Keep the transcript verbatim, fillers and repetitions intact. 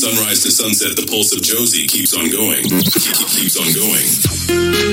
Sunrise to sunset, the pulse of Josie keeps on going. Keeps on going.